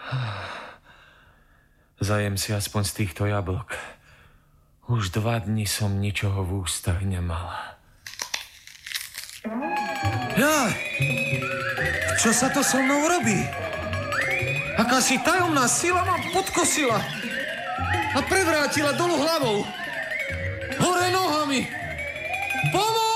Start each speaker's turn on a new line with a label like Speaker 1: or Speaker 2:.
Speaker 1: Zajem si aspoň z týchto jablok. Už 2 dni som ničoho v ústach nemal.
Speaker 2: Jaj! Čo sa to so mnou robí? Akási tajomná sila ma podkosila a prevrátila dolu hlavou. Hore nohami! Pomoc!